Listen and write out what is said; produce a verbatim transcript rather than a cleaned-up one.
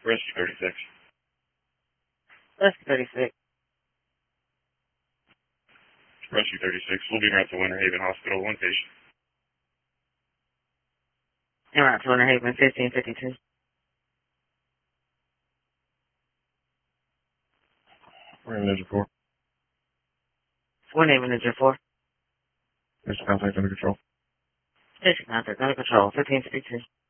Rescue thirty-six. Rescue thirty-six. Rescue thirty-six. We'll be right to Winter Haven Hospital. One patient. En route to Winter Haven, fifteen fifty-two. We're in Ninja four. Winter Haven, Ninja four. There's contact under control. Station contact under control, fifteen fifty-two.